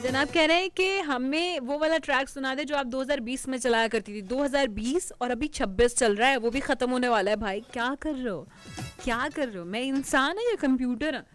जनाब कह रहे हैं कि हमें वो वाला ट्रैक सुना दे जो आप 2020 में चलाया करती थी। 2020 और अभी 26 चल रहा है, वो भी खत्म होने वाला है भाई। क्या कर रहे हो, क्या कर रहे हो? मैं इंसान है या कंप्यूटर है?